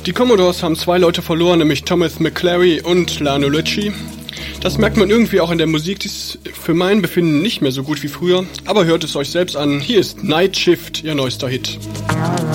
Die Commodores haben 2 Leute verloren, nämlich Thomas McClary und Lionel Richie. Das merkt man irgendwie auch in der Musik, die ist für mein Befinden nicht mehr so gut wie früher. Aber hört es euch selbst an, hier ist Night Shift, ihr neuester Hit.